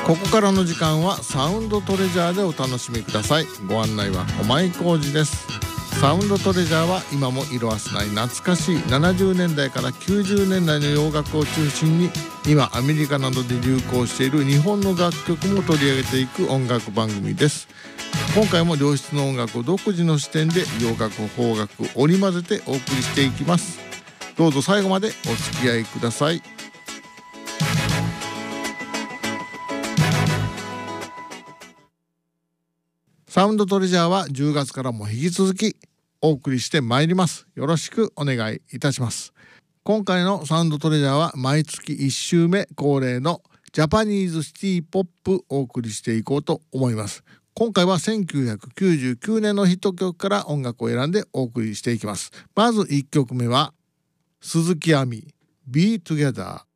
ここからの時間はサウンドトレジャーでお楽しみください。ご案内は駒井浩二です。サウンドトレジャーは今も色褪せない懐かしい70年代から90年代の洋楽を中心に、今アメリカなどで流行している日本の楽曲も取り上げていく音楽番組です。今回も良質の音楽を独自の視点で洋楽邦楽織り交ぜてお送りしていきます。どうぞ最後までお付き合いください。サウンドトレジャーは10月からも引き続きお送りしてまいります。よろしくお願いいたします。今回のサウンドトレジャーは毎月1週目恒例のジャパニーズシティポップをお送りしていこうと思います。今回は1999年のヒット曲から音楽を選んでお送りしていきます。まず1曲目は鈴木亜美 Be Together。